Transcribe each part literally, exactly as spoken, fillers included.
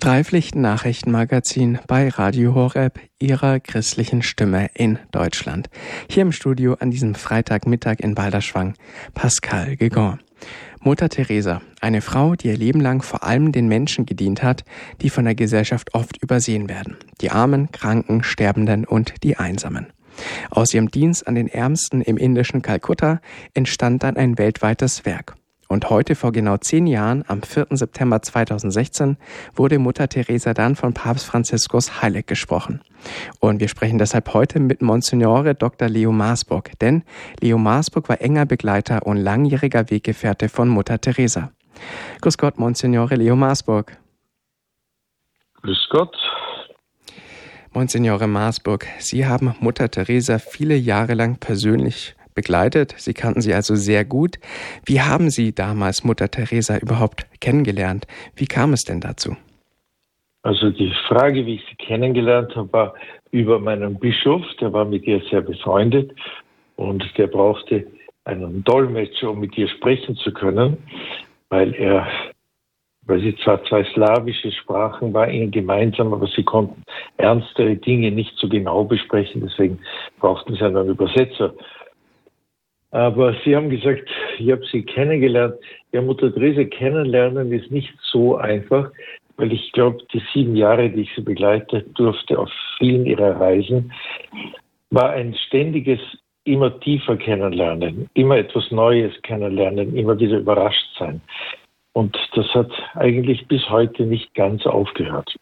Streiflicht-Nachrichtenmagazin bei Radio Horeb, Ihrer christlichen Stimme in Deutschland. Hier im Studio an diesem Freitagmittag in Balderschwang, Pascal Guégan. Mutter Teresa, eine Frau, die ihr Leben lang vor allem den Menschen gedient hat, die von der Gesellschaft oft übersehen werden. Die Armen, Kranken, Sterbenden und die Einsamen. Aus ihrem Dienst an den Ärmsten im indischen Kalkutta entstand dann ein weltweites Werk. Und heute, vor genau zehn Jahren, am vierten September zweitausendsechzehn, wurde Mutter Teresa dann von Papst Franziskus heilig gesprochen. Und wir sprechen deshalb heute mit Monsignore Doktor Leo Maasburg, denn Leo Maasburg war enger Begleiter und langjähriger Weggefährte von Mutter Teresa. Grüß Gott, Monsignore Leo Maasburg. Grüß Gott. Monsignore Maasburg, Sie haben Mutter Teresa viele Jahre lang persönlich begleitet. Sie kannten sie also sehr gut. Wie haben Sie damals Mutter Teresa überhaupt kennengelernt? Wie kam es denn dazu? Also die Frage, wie ich sie kennengelernt habe, war über meinen Bischof. Der war mit ihr sehr befreundet und der brauchte einen Dolmetscher, um mit ihr sprechen zu können, weil er, weil sie zwar zwei slawische Sprachen war, ihnen gemeinsam, aber sie konnten ernstere Dinge nicht so genau besprechen. Deswegen brauchten sie einen Übersetzer. Aber Sie haben gesagt, ich habe Sie kennengelernt. Ja, Mutter Teresa kennenlernen ist nicht so einfach, weil ich glaube, die sieben Jahre, die ich sie begleitet durfte auf vielen ihrer Reisen, war ein ständiges, immer tiefer Kennenlernen, immer etwas Neues kennenlernen, immer wieder überrascht sein. Und das hat eigentlich bis heute nicht ganz aufgehört.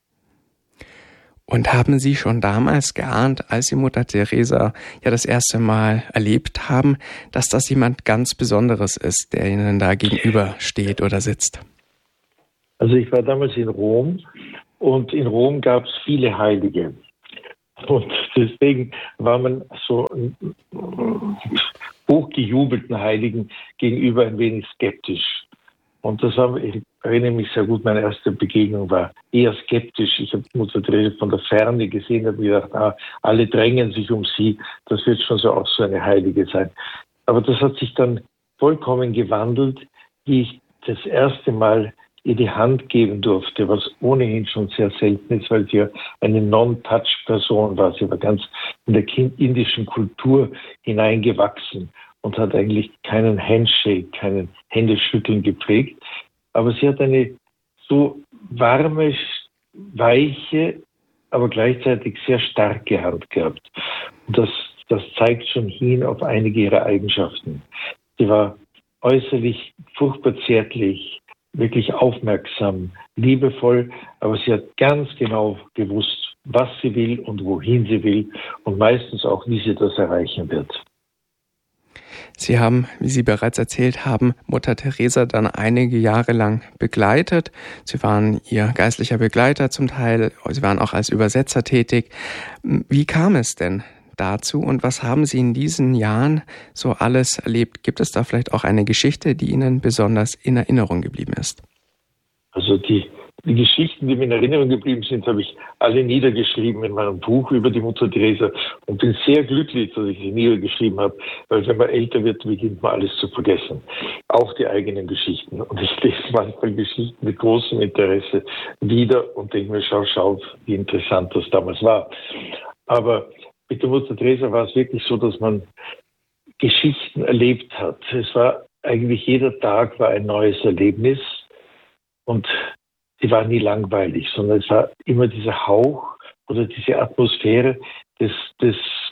Und haben Sie schon damals geahnt, als Sie Mutter Teresa ja das erste Mal erlebt haben, dass das jemand ganz Besonderes ist, der Ihnen da gegenüber steht oder sitzt? Also ich war damals in Rom und in Rom gab es viele Heilige. Und deswegen war man so hochgejubelten Heiligen gegenüber ein wenig skeptisch. Und das war, ich erinnere mich sehr gut, meine erste Begegnung war eher skeptisch. Ich habe Mutter Teresa von der Ferne gesehen, habe gedacht, ah, alle drängen sich um sie, das wird schon so auch so eine Heilige sein. Aber das hat sich dann vollkommen gewandelt, wie ich das erste Mal ihr die Hand geben durfte, was ohnehin schon sehr selten ist, weil sie ja eine Non-Touch-Person war. Sie war ganz in der indischen Kultur hineingewachsen und hat eigentlich keinen Handshake, keinen Händeschütteln gepflegt. Aber sie hat eine so warme, weiche, aber gleichzeitig sehr starke Hand gehabt. Und das, das zeigt schon hin auf einige ihrer Eigenschaften. Sie war äußerlich furchtbar zärtlich, wirklich aufmerksam, liebevoll, aber sie hat ganz genau gewusst, was sie will und wohin sie will und meistens auch, wie sie das erreichen wird. Sie haben, wie Sie bereits erzählt haben, Mutter Teresa dann einige Jahre lang begleitet. Sie waren ihr geistlicher Begleiter zum Teil, Sie waren auch als Übersetzer tätig. Wie kam es denn dazu und was haben Sie in diesen Jahren so alles erlebt? Gibt es da vielleicht auch eine Geschichte, die Ihnen besonders in Erinnerung geblieben ist? Also die, die Geschichten, die mir in Erinnerung geblieben sind, habe ich alle niedergeschrieben in meinem Buch über die Mutter Teresa und bin sehr glücklich, dass ich sie niedergeschrieben habe, weil wenn man älter wird, beginnt man alles zu vergessen. Auch die eigenen Geschichten. Und ich lese manchmal Geschichten mit großem Interesse wieder und denke mir, schau, schau, wie interessant das damals war. Aber mit der Mutter Teresa war es wirklich so, dass man Geschichten erlebt hat. Es war eigentlich jeder Tag war ein neues Erlebnis und sie war nie langweilig, sondern es war immer dieser Hauch oder diese Atmosphäre des, des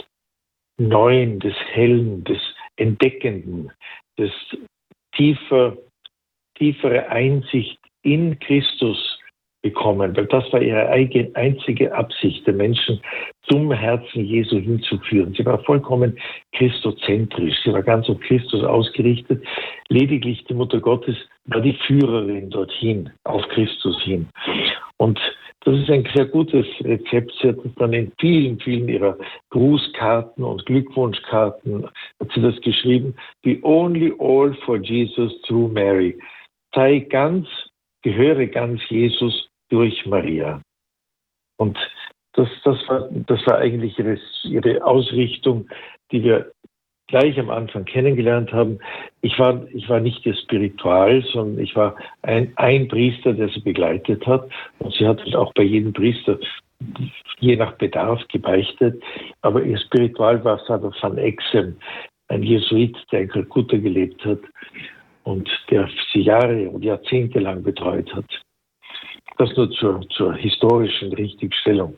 Neuen, des Hellen, des Entdeckenden, des tiefer, tiefere Einsicht in Christus bekommen, weil das war ihre eigene, einzige Absicht, den Menschen zum Herzen Jesu hinzuführen. Sie war vollkommen christozentrisch, sie war ganz auf Christus ausgerichtet. Lediglich die Mutter Gottes war die Führerin dorthin, auf Christus hin. Und das ist ein sehr gutes Rezept. Sie hat es dann in vielen, vielen ihrer Grußkarten und Glückwunschkarten hat sie das geschrieben. Be only all for Jesus through Mary. Sei ganz, gehöre ganz Jesus durch Maria. Und das, das, war, das war eigentlich ihre, ihre Ausrichtung, die wir gleich am Anfang kennengelernt haben. Ich war, ich war nicht ihr Spiritual, sondern ich war ein, ein Priester, der sie begleitet hat. Und sie hat halt auch bei jedem Priester je nach Bedarf gebeichtet. Aber ihr Spiritual war Vater van Exem, ein Jesuit, der in Kalkutta gelebt hat und der sie Jahre und Jahrzehnte lang betreut hat. Das nur zur, zur historischen Richtigstellung.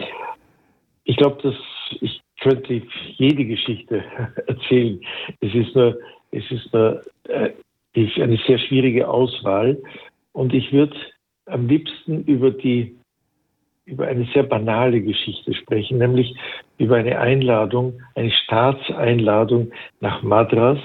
Ich glaube, dass ich könnte jede Geschichte erzählen. Es ist nur, es ist nur äh, eine sehr schwierige Auswahl. Und ich würde am liebsten über die, über eine sehr banale Geschichte sprechen, nämlich über eine Einladung, eine Staatseinladung nach Madras,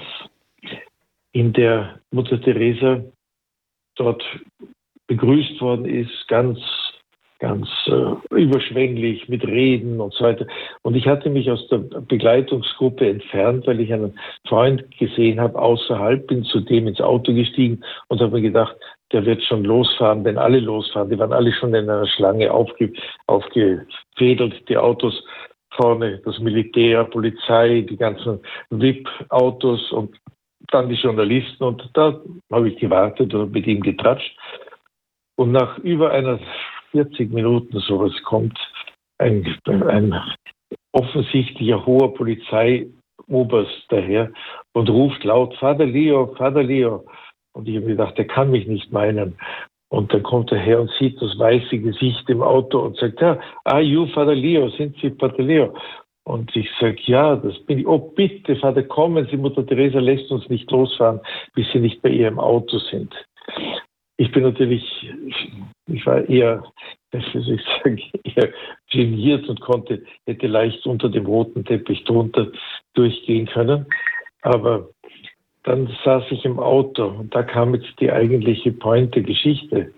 in der Mutter Teresa dort begrüßt worden ist, ganz ganz äh, überschwänglich mit Reden und so weiter. Und ich hatte mich aus der Begleitungsgruppe entfernt, weil ich einen Freund gesehen habe außerhalb, bin zu dem ins Auto gestiegen und habe mir gedacht, der wird schon losfahren, wenn alle losfahren. Die waren alle schon in einer Schlange aufge, aufgefädelt, die Autos vorne, das Militär, Polizei, die ganzen V I P-Autos und dann die Journalisten. Und da habe ich gewartet und mit ihm getratscht. Und nach über einer vierzig Minuten sowas kommt ein, ein offensichtlicher hoher Polizeioberst daher und ruft laut, Vater Leo, Vater Leo. Und ich habe gedacht, der kann mich nicht meinen. Und dann kommt er her und sieht das weiße Gesicht im Auto und sagt, ja, are you Vater Leo? Sind Sie Vater Leo? Und ich sage, ja, das bin ich. Oh, bitte, Vater, kommen Sie, Mutter Teresa lässt uns nicht losfahren, bis Sie nicht bei ihr im Auto sind. Ich bin natürlich, ich war eher, wie soll ich sagen, eher geniert und konnte, hätte leicht unter dem roten Teppich drunter durchgehen können. Aber dann saß ich im Auto und da kam jetzt die eigentliche Point der Geschichte.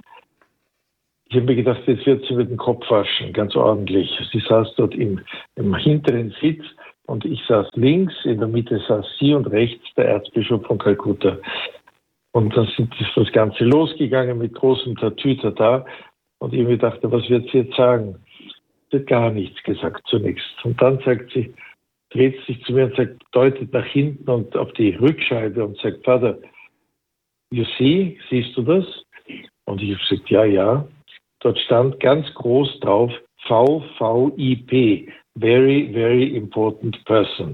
Ich habe mir gedacht, jetzt wird sie mit dem Kopf waschen, ganz ordentlich. Sie saß dort im, im hinteren Sitz und ich saß links, in der Mitte saß sie und rechts der Erzbischof von Kalkutta. Und dann ist das Ganze losgegangen mit großem Tatütata. Und ich mir dachte, was wird sie jetzt sagen? Sie hat gar nichts gesagt zunächst. Und dann sagt sie, dreht sich zu mir und sagt, deutet nach hinten und auf die Rückscheibe und sagt, Vater, you see, siehst du das? Und ich habe gesagt, ja, ja. Dort stand ganz groß drauf, V V I P, very, very important person.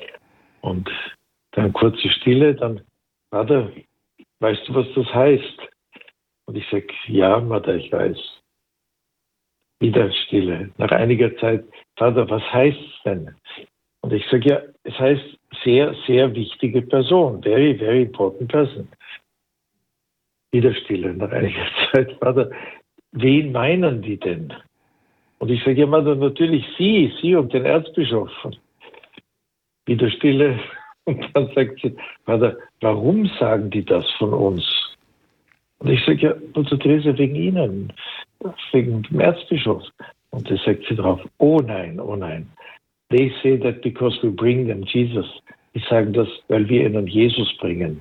Und dann kurze Stille, dann, Vater, weißt du, was das heißt? Und ich sage, ja, Mutter, ich weiß. Wieder Stille. Nach einiger Zeit, Vater, was heißt es denn? Und ich sage, ja, es heißt sehr, sehr wichtige Person. Very, very important person. Wieder Stille. Nach einiger Zeit, Vater, wen meinen die denn? Und ich sage, ja, Mutter, natürlich Sie, Sie und den Erzbischof. Wieder Stille. Und dann sagt sie, Vater, warum sagen die das von uns? Und ich sage, ja, Mutter Teresa, wegen Ihnen, wegen dem Erzbischof. Und da sagt sie drauf, oh nein, oh nein. They say that because we bring them Jesus. Die sagen das, weil wir ihnen Jesus bringen.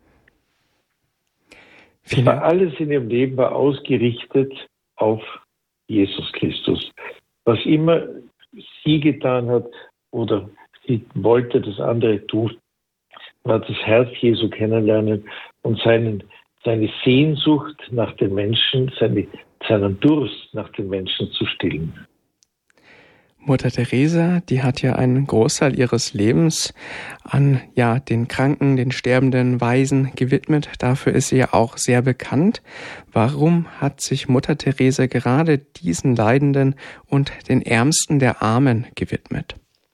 Es war alles in ihrem Leben war ausgerichtet auf Jesus Christus. Was immer sie getan hat oder sie wollte, das andere tun, war das Herz Jesu kennenlernen und seinen, seine Sehnsucht nach den Menschen, seine, seinen Durst nach den Menschen zu stillen. Mutter Teresa, die hat ja einen Großteil ihres Lebens an ja den Kranken, den sterbenden Waisen gewidmet. Dafür ist sie ja auch sehr bekannt. Warum hat sich Mutter Teresa gerade diesen Leidenden und den Ärmsten der Armen gewidmet?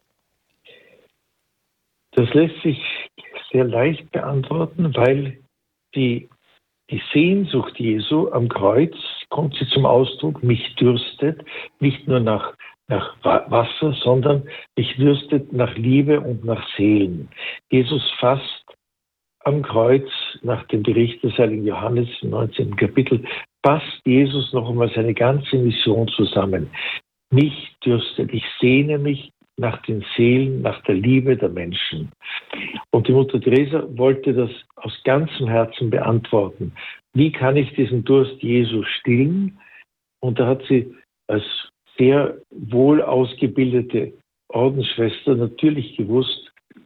Das lässt sich sehr leicht beantworten, weil die, die Sehnsucht Jesu am Kreuz kommt sie zum Ausdruck, mich dürstet, nicht nur nach, nach Wasser, sondern mich dürstet nach Liebe und nach Seelen. Jesus fasst am Kreuz, nach dem Bericht des heiligen Johannes im neunzehnten Kapitel, fasst Jesus noch einmal seine ganze Mission zusammen. Mich dürstet, ich sehne mich nach den Seelen, nach der Liebe der Menschen. Und die Mutter Teresa wollte das aus ganzem Herzen beantworten. Wie kann ich diesen Durst Jesu stillen? Und da hat sie als sehr wohl ausgebildete Ordensschwester natürlich gewusst,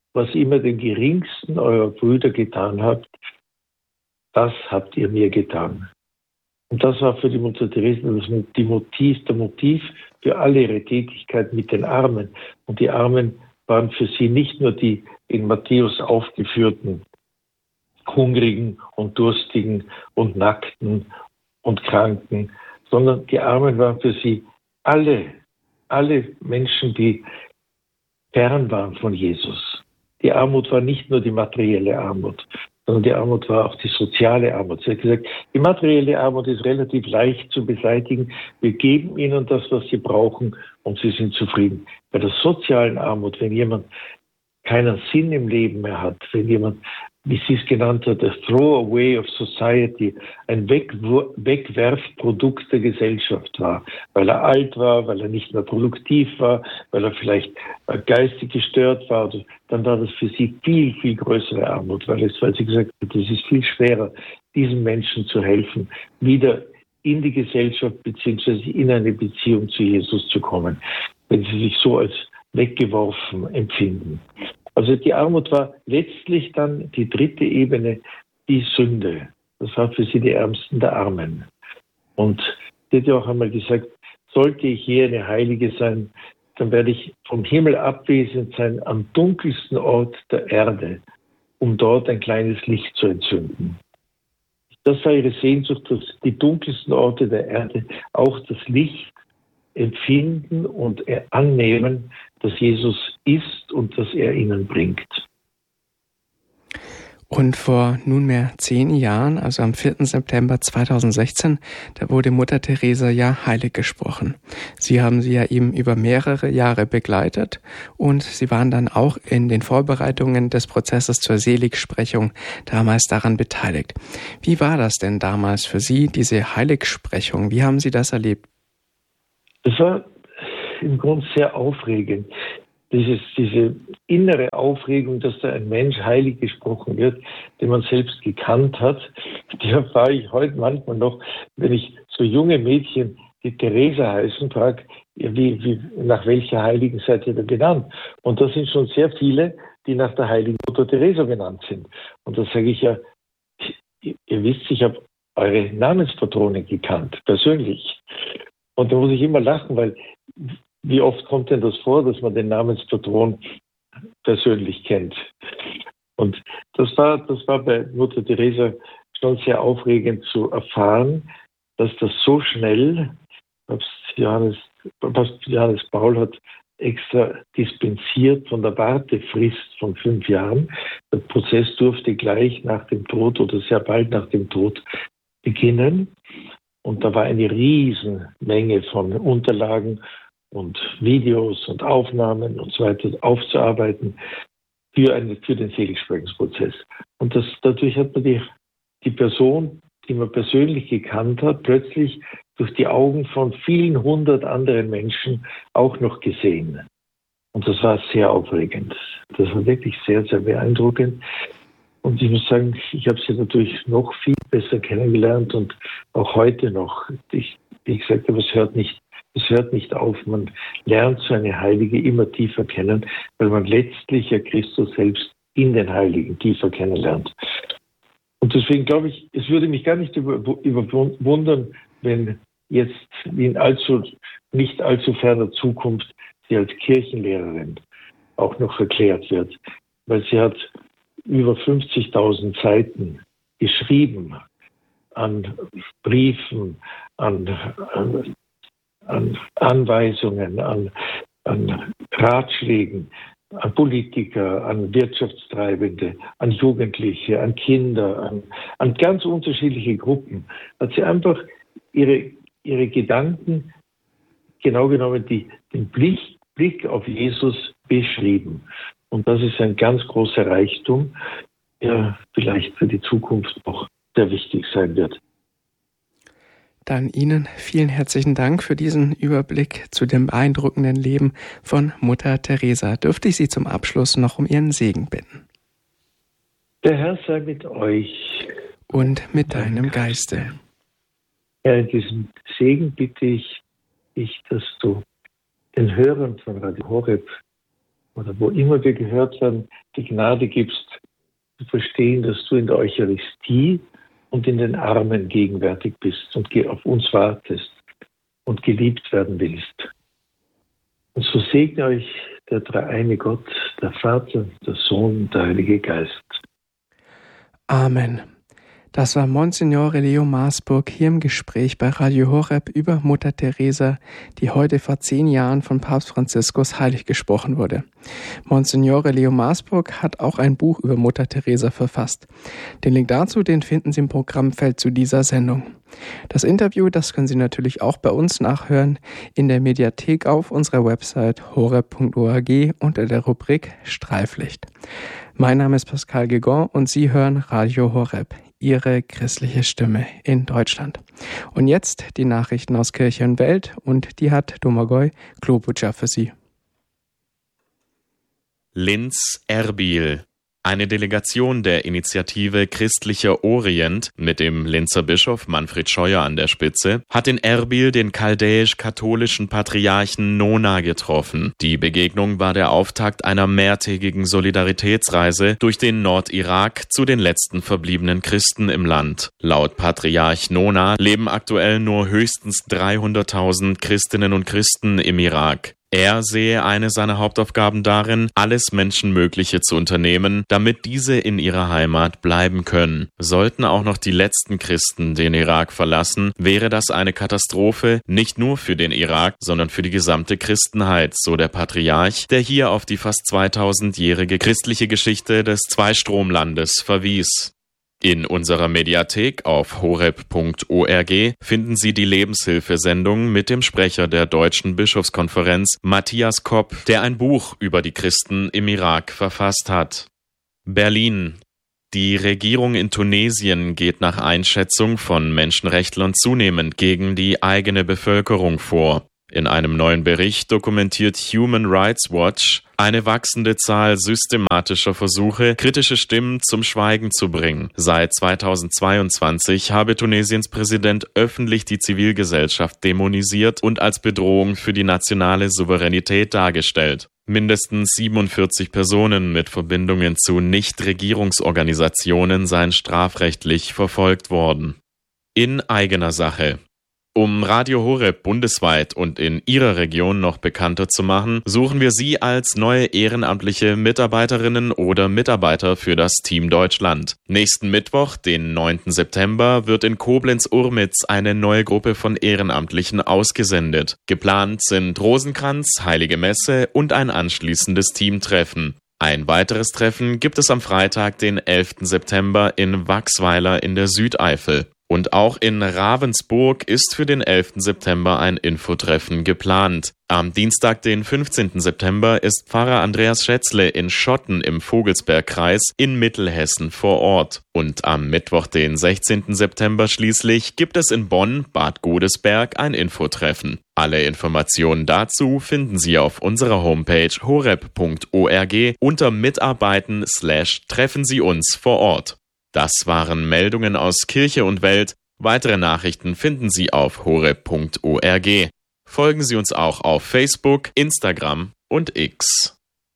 was immer den geringsten eurer Brüder getan habt, das habt ihr mir getan. Und das war für die Mutter Teresa das die Motiv, der Motiv für alle ihre Tätigkeit mit den Armen. Und die Armen waren für sie nicht nur die in Matthäus aufgeführten Hungrigen und Durstigen und Nackten und Kranken, sondern die Armen waren für sie alle, alle Menschen, die fern waren von Jesus. Die Armut war nicht nur die materielle Armut, sondern die Armut war auch die soziale Armut. Sie hat gesagt, die materielle Armut ist relativ leicht zu beseitigen. Wir geben ihnen das, was sie brauchen, und sie sind zufrieden. Bei der sozialen Armut, wenn jemand keinen Sinn im Leben mehr hat, wenn jemand, wie sie es genannt hat, a throwaway of society, ein Wegwur- Wegwerfprodukt der Gesellschaft war, weil er alt war, weil er nicht mehr produktiv war, weil er vielleicht geistig gestört war, dann war das für sie viel, viel größere Armut, weil, es, weil sie gesagt hat, es ist viel schwerer, diesen Menschen zu helfen, wieder in die Gesellschaft beziehungsweise in eine Beziehung zu Jesus zu kommen, wenn sie sich so als weggeworfen empfinden. Also die Armut war letztlich dann die dritte Ebene, die Sünde. Das war für sie die Ärmsten der Armen. Und sie hat ja auch einmal gesagt, sollte ich hier eine Heilige sein, dann werde ich vom Himmel abwesend sein am dunkelsten Ort der Erde, um dort ein kleines Licht zu entzünden. Das war ihre Sehnsucht, dass die dunkelsten Orte der Erde auch das Licht empfinden und annehmen, dass Jesus ist und dass er ihnen bringt. Und vor nunmehr zehn Jahren, also am vierten September zweitausendsechzehn, da wurde Mutter Teresa ja heilig gesprochen. Sie haben sie ja eben über mehrere Jahre begleitet und sie waren dann auch in den Vorbereitungen des Prozesses zur Seligsprechung damals daran beteiligt. Wie war das denn damals für Sie, diese Heiligsprechung? Wie haben Sie das erlebt? Es war im Grunde sehr aufregend. Dieses, diese innere Aufregung, dass da ein Mensch heilig gesprochen wird, den man selbst gekannt hat, die erfahre ich heute manchmal noch, wenn ich so junge Mädchen, die Teresa heißen, frage, wie, wie, nach welcher Heiligen seid ihr denn benannt? Und das sind schon sehr viele, die nach der heiligen Mutter Teresa benannt sind. Und da sage ich ja, ihr wisst, ich habe eure Namenspatronin gekannt, persönlich. Und da muss ich immer lachen, weil wie oft kommt denn das vor, dass man den Namenspatron persönlich kennt? Und das war, das war bei Mutter Teresa schon sehr aufregend zu erfahren, dass das so schnell, Papst Johannes, Papst Johannes Paul hat extra dispensiert von der Wartefrist von fünf Jahren. Der Prozess durfte gleich nach dem Tod oder sehr bald nach dem Tod beginnen. Und da war eine Riesenmenge von Unterlagen und Videos und Aufnahmen und so weiter aufzuarbeiten für, eine, für den Seligsprechungsprozess. Und das, dadurch hat man die, die Person, die man persönlich gekannt hat, plötzlich durch die Augen von vielen hundert anderen Menschen auch noch gesehen. Und das war sehr aufregend. Das war wirklich sehr, sehr beeindruckend. Und ich muss sagen, ich habe sie natürlich noch viel besser kennengelernt und auch heute noch. Ich, wie gesagt habe, es hört nicht, es hört nicht auf. Man lernt so eine Heilige immer tiefer kennen, weil man letztlich ja Christus selbst in den Heiligen tiefer kennenlernt. Und deswegen glaube ich, es würde mich gar nicht über, überwundern, wenn jetzt in allzu, nicht allzu ferner Zukunft sie als Kirchenlehrerin auch noch verklärt wird, weil sie hat über fünfzigtausend Seiten geschrieben an Briefen, an, an, an Anweisungen, an, an Ratschlägen, an Politiker, an Wirtschaftstreibende, an Jugendliche, an Kinder, an, an ganz unterschiedliche Gruppen. Hat sie einfach ihre, ihre Gedanken, genau genommen die, den Blick, Blick auf Jesus beschrieben. Und das ist ein ganz großer Reichtum, der vielleicht für die Zukunft auch sehr wichtig sein wird. Dann Ihnen vielen herzlichen Dank für diesen Überblick zu dem beeindruckenden Leben von Mutter Teresa. Dürfte ich Sie zum Abschluss noch um Ihren Segen bitten? Der Herr sei mit euch. Und mit deinem Geiste. Ja, in diesem Segen bitte ich dich, dass du den Hörern von Radio Horeb oder wo immer wir gehört werden, die Gnade gibst, zu verstehen, dass du in der Eucharistie und in den Armen gegenwärtig bist und auf uns wartest und geliebt werden willst. Und so segne euch der dreieine Gott, der Vater, der Sohn und der Heilige Geist. Amen. Das war Monsignore Leo Maasburg hier im Gespräch bei Radio Horeb über Mutter Teresa, die heute vor zehn Jahren von Papst Franziskus heilig gesprochen wurde. Monsignore Leo Maasburg hat auch ein Buch über Mutter Teresa verfasst. Den Link dazu, den finden Sie im Programmfeld zu dieser Sendung. Das Interview, das können Sie natürlich auch bei uns nachhören in der Mediathek auf unserer Website horeb punkt org unter der Rubrik Streiflicht. Mein Name ist Pascal Guégan und Sie hören Radio Horeb, Ihre christliche Stimme in Deutschland. Und jetzt die Nachrichten aus Kirche und Welt und die hat Domagoj Klobuchar für Sie. Linz-Erbil. Eine Delegation der Initiative Christlicher Orient mit dem Linzer Bischof Manfred Scheuer an der Spitze hat in Erbil den chaldäisch-katholischen Patriarchen Nona getroffen. Die Begegnung war der Auftakt einer mehrtägigen Solidaritätsreise durch den Nordirak zu den letzten verbliebenen Christen im Land. Laut Patriarch Nona leben aktuell nur höchstens dreihunderttausend Christinnen und Christen im Irak. Er sehe eine seiner Hauptaufgaben darin, alles Menschenmögliche zu unternehmen, damit diese in ihrer Heimat bleiben können. Sollten auch noch die letzten Christen den Irak verlassen, wäre das eine Katastrophe, nicht nur für den Irak, sondern für die gesamte Christenheit, so der Patriarch, der hier auf die fast zweitausendjährige christliche Geschichte des Zweistromlandes verwies. In unserer Mediathek auf horeb punkt org finden Sie die Lebenshilfesendung mit dem Sprecher der Deutschen Bischofskonferenz, Matthias Kopp, der ein Buch über die Christen im Irak verfasst hat. Berlin. Die Regierung in Tunesien geht nach Einschätzung von Menschenrechtlern zunehmend gegen die eigene Bevölkerung vor. In einem neuen Bericht dokumentiert Human Rights Watch eine wachsende Zahl systematischer Versuche, kritische Stimmen zum Schweigen zu bringen. Seit zweitausendzweiundzwanzig habe Tunesiens Präsident öffentlich die Zivilgesellschaft dämonisiert und als Bedrohung für die nationale Souveränität dargestellt. Mindestens siebenundvierzig Personen mit Verbindungen zu Nichtregierungsorganisationen seien strafrechtlich verfolgt worden. In eigener Sache. Um Radio Horeb bundesweit und in Ihrer Region noch bekannter zu machen, suchen wir Sie als neue ehrenamtliche Mitarbeiterinnen oder Mitarbeiter für das Team Deutschland. Nächsten Mittwoch, den neunten September, wird in Koblenz-Urmitz eine neue Gruppe von Ehrenamtlichen ausgesendet. Geplant sind Rosenkranz, Heilige Messe und ein anschließendes Teamtreffen. Ein weiteres Treffen gibt es am Freitag, den elften September in Wachsweiler in der Südeifel. Und auch in Ravensburg ist für den elften September ein Infotreffen geplant. Am Dienstag, den fünfzehnten September, ist Pfarrer Andreas Schätzle in Schotten im Vogelsbergkreis in Mittelhessen vor Ort. Und am Mittwoch, den sechzehnten September schließlich, gibt es in Bonn, Bad Godesberg, ein Infotreffen. Alle Informationen dazu finden Sie auf unserer Homepage horeb punkt org unter Mitarbeiten slash treffen Sie uns vor Ort. Das waren Meldungen aus Kirche und Welt. Weitere Nachrichten finden Sie auf horeb punkt org. Folgen Sie uns auch auf Facebook, Instagram und X.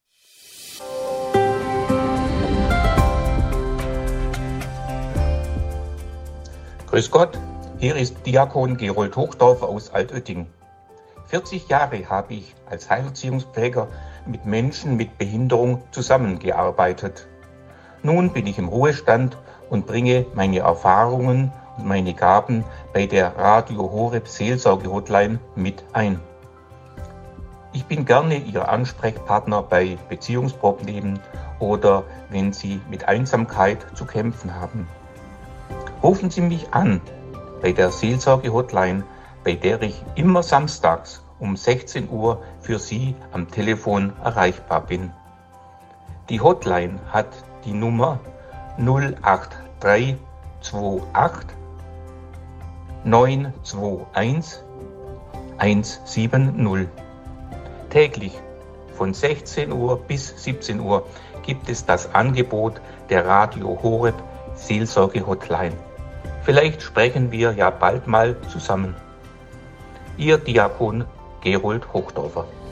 Grüß Gott, hier ist Diakon Gerold Hochdorfer aus Altötting. vierzig Jahre habe ich als Heilerziehungspfleger mit Menschen mit Behinderung zusammengearbeitet. Nun bin ich im Ruhestand und bringe meine Erfahrungen und meine Gaben bei der Radio Horeb Seelsorge-Hotline mit ein. Ich bin gerne Ihr Ansprechpartner bei Beziehungsproblemen oder wenn Sie mit Einsamkeit zu kämpfen haben. Rufen Sie mich an bei der Seelsorge-Hotline, bei der ich immer samstags um sechzehn Uhr für Sie am Telefon erreichbar bin. Die Hotline hat die Nummer null acht drei zwei acht neun zwei eins eins sieben null. Täglich von sechzehn Uhr bis siebzehn Uhr gibt es das Angebot der Radio Horeb Seelsorge Hotline. Vielleicht sprechen wir ja bald mal zusammen. Ihr Diakon Gerold Hochdorfer.